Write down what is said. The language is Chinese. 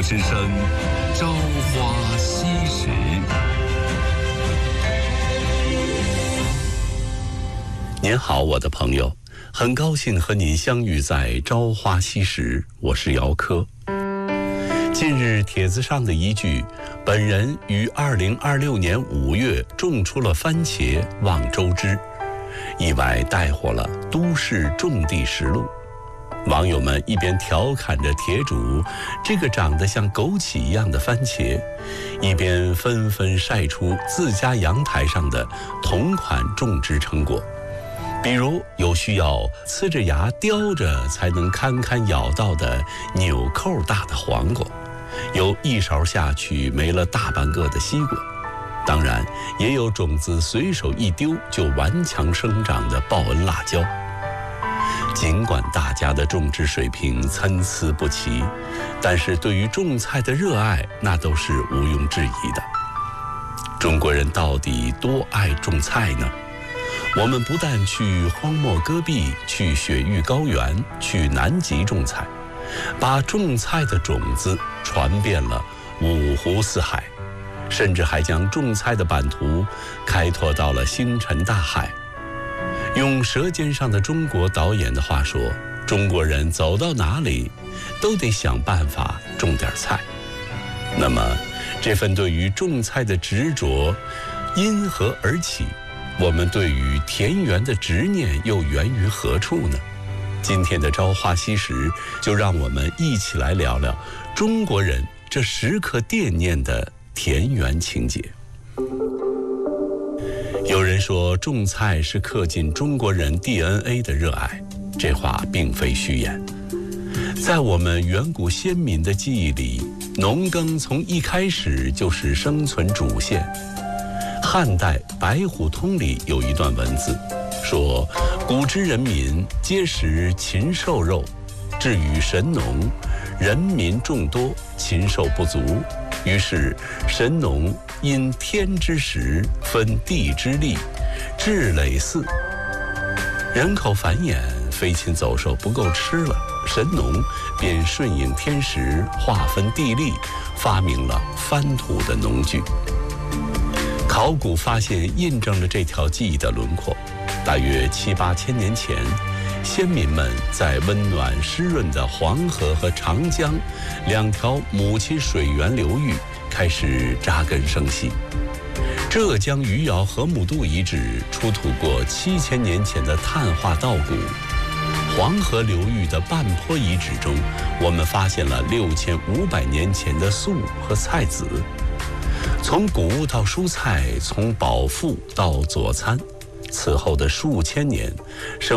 之声，朝花夕拾。 您好，我的朋友，很高兴和您相遇在朝花夕拾，我是姚科。近日帖子上的一句“本人于2026年5月种出了番茄，望周知”，意外带火了都市种地实录。网友们一边调侃着铁主这个长得像枸杞一样的番茄，一边纷纷晒出自家阳台上的同款种植成果。比如有需要呲着牙叼着才能堪堪咬到的纽扣大的黄瓜，有一勺下去没了大半个的西瓜，当然也有种子随手一丢就顽强生长的报恩辣椒。尽管大家的种植水平参差不齐，但是对于种菜的热爱那都是毋庸置疑的。中国人到底多爱种菜呢？我们不但去荒漠戈壁，去雪域高原，去南极种菜，把种菜的种子传遍了五湖四海，甚至还将种菜的版图开拓到了星辰大海。用《舌尖上的中国》导演的话说，中国人走到哪里都得想办法种点菜。那么这份对于种菜的执着因何而起？我们对于田园的执念又源于何处呢？今天的朝花夕拾，就让我们一起来聊聊中国人这时刻惦念的田园情节。有人说种菜是刻进中国人 DNA 的热爱，这话并非虚言。在我们远古先民的记忆里，农耕从一开始就是生存主线。汉代《白虎通》里有一段文字说，古之人民皆食禽兽肉，至于神农，人民众多，禽兽不足，于是神农因天之时，分地之利，治累祀。人口繁衍，飞禽走兽不够吃了，神农便顺应天时，划分地利，发明了翻土的农具。考古发现印证了这条记忆的轮廓。大约7、8千年前，先民们在温暖湿润的黄河和长江两条母亲水源流域开始扎根生息。浙江余姚河姆渡遗址出土过7000年前的碳化稻谷。黄河流域的半坡遗址中，我们发现了6500年前的粟和菜籽。从谷物到蔬菜，从饱腹到佐餐，此后的数千年，